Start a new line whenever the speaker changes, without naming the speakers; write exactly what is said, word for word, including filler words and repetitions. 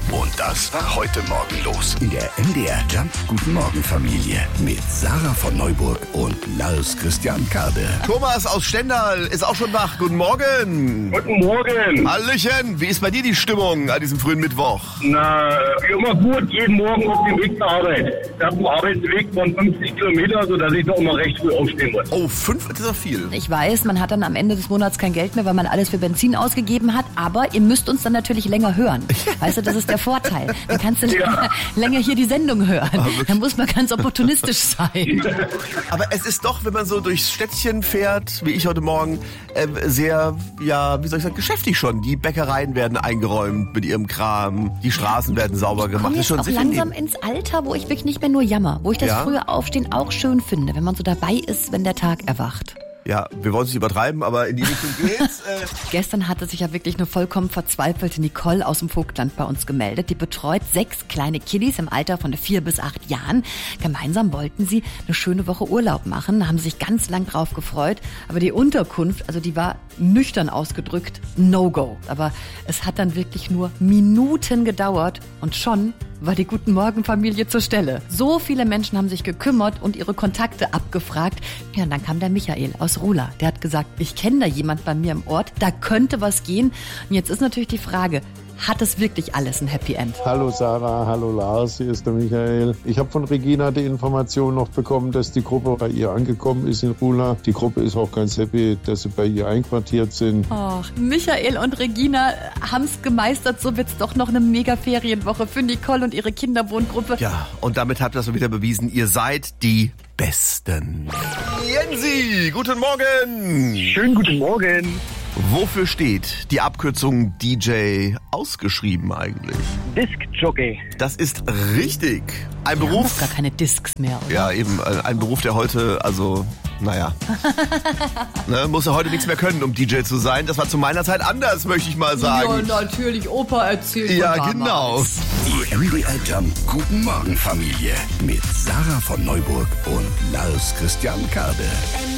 Und das war heute Morgen los in der M D R Jump Guten Morgen Familie mit Sarah von Neuburg und Lars Christian Kade.
Thomas aus Stendal ist auch schon wach. Guten Morgen.
Guten Morgen.
Hallöchen. Wie ist bei dir die Stimmung an diesem frühen Mittwoch?
Na, immer gut. Jeden Morgen auf dem Weg zur Arbeit. Ich habe einen Arbeitsweg von fünfzig Kilometer, sodass ich noch immer recht früh aufstehen muss.
Oh, fünf, das ist doch viel.
Ich weiß, man hat dann am Ende des Monats kein Geld mehr, weil man alles für Benzin ausgegeben hat. Aber ihr müsst uns dann natürlich länger hören. Weißt du, das ist der Vorteil. Dann kannst du
Ja.
länger hier die Sendung hören. Dann muss man ganz opportunistisch sein.
Aber es ist doch, wenn man so durchs Städtchen fährt, wie ich heute Morgen, äh, sehr, ja, wie soll ich sagen, geschäftig schon. Die Bäckereien werden eingeräumt mit ihrem Kram, die Straßen werden sauber
Ich
gemacht.
komme
Das ist
jetzt
schon
auch
sicher
langsam
neben.
ins Alter, wo ich wirklich nicht mehr nur jammer. Wo ich das
Ja?
frühe Aufstehen auch schön finde, wenn man so dabei ist, wenn der Tag erwacht.
Ja, wir wollen es nicht übertreiben, aber in die Richtung geht's. Äh,
Gestern hatte sich ja wirklich eine vollkommen verzweifelte Nicole aus dem Vogtland bei uns gemeldet. Die betreut sechs kleine Kiddies im Alter von vier bis acht Jahren. Gemeinsam wollten sie eine schöne Woche Urlaub machen, haben sich ganz lang drauf gefreut. Aber die Unterkunft, also die war nüchtern ausgedrückt, No-Go. Aber es hat dann wirklich nur Minuten gedauert und schon war die Guten Morgen Familie zur Stelle. So viele Menschen haben sich gekümmert und ihre Kontakte abgefragt. Ja, und dann kam der Michael aus Rula. Der hat gesagt, ich kenne da jemand bei mir im Ort, da könnte was gehen. Und jetzt ist natürlich die Frage, hat es wirklich alles ein Happy End?
Hallo Sarah, hallo Lars, hier ist der Michael. Ich habe von Regina die Information noch bekommen, dass die Gruppe bei ihr angekommen ist in Rula. Die Gruppe ist auch ganz happy, dass sie bei ihr einquartiert sind.
Ach, Michael und Regina haben es gemeistert. So wird's doch noch eine Mega-Ferienwoche für Nicole und ihre Kinderwohngruppe.
ja, und damit habt ihr das so wieder bewiesen. Ihr seid die Besten. Jensi, guten Morgen.
Schönen guten Morgen.
Wofür steht die Abkürzung D J ausgeschrieben eigentlich?
Disc-Jockey.
Das ist richtig. Ein
Wir haben
Beruf,
doch gar keine Discs mehr, oder?
ja eben, äh, ein Beruf, der heute, also, naja, ne, muss ja heute nichts mehr können, um D J zu sein. Das war zu meiner Zeit anders, möchte ich mal sagen.
natürlich. Opa erzählt
Ja,
von
genau.
damals.
Die M D R Jump Guten Morgen Familie mit Sarah von Neuburg und Lars Christian Kade.